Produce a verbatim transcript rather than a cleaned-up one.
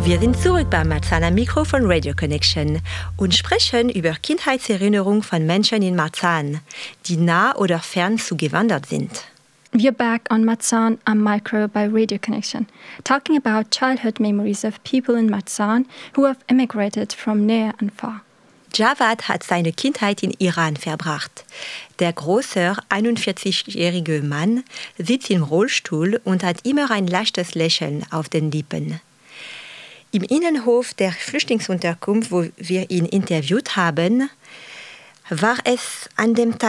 Wir sind zurück beim Marzahn am Mikro von Radio Connection und sprechen über Kindheitserinnerungen von Menschen in Marzahn, die nah oder fern zugewandert sind. We're back on Marzahn am Micro by Radio Connection, talking about childhood memories of people in Marzahn who have immigrated from near and far. Javad hat seine Kindheit in Iran verbracht. Der große, einundvierzigjährige Mann sitzt im Rollstuhl und hat immer ein leichtes Lächeln auf den Lippen. Im Innenhof der Flüchtlingsunterkunft, wo wir ihn interviewt haben, war es an dem Tag